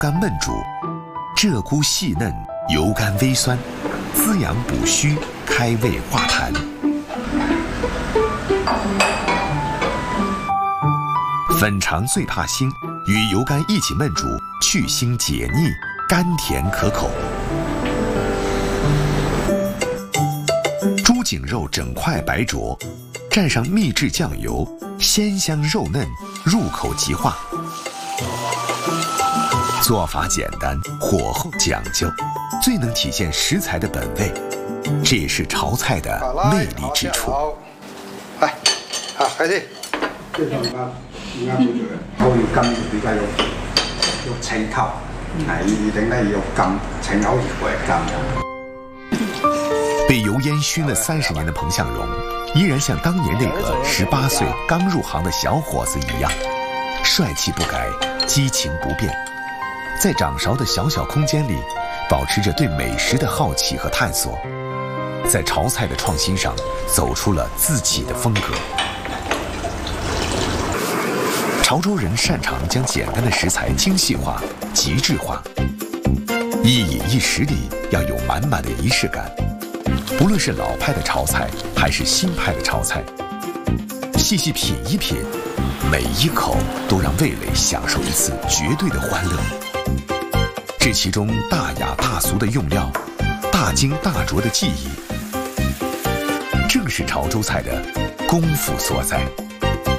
干焖煮，鹧鸪细嫩，油甘微酸，滋阳补虚，开胃化痰。粉肠最怕腥，与油甘一起焖煮，去腥解腻，甘甜可口。猪颈肉整块白灼，蘸上秘制酱油，鲜香肉嫩，入口即化。做法简单，火候讲究，最能体现食材的本味，这也是炒菜的魅力之处。 来，好，开始。 这种应该不对，我要甘就比較有清透，一定咧要甘，清口而回甘。 被油烟熏了30年的彭向荣，依然像当年那个18岁刚入行的小伙子一样，帅气不改，激情不变。在掌勺的小小空间里，保持着对美食的好奇和探索，在炒菜的创新上走出了自己的风格。潮州人擅长将简单的食材精细化、极致化，一饮一食里要有满满的仪式感。不论是老派的炒菜，还是新派的炒菜，细细品一品，每一口都让味蕾享受一次绝对的欢乐。这其中大雅大俗的用料，大精大拙的技艺，正是潮州菜的功夫所在。